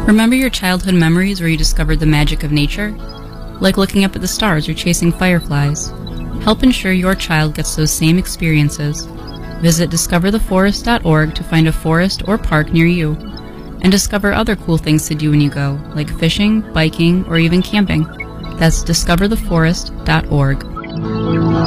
Remember your childhood memories where you discovered the magic of nature? Like looking up at the stars or chasing fireflies. Help ensure your child gets those same experiences. Visit discovertheforest.org to find a forest or park near you, and discover other cool things to do when you go, like fishing, biking, or even camping. That's discovertheforest.org.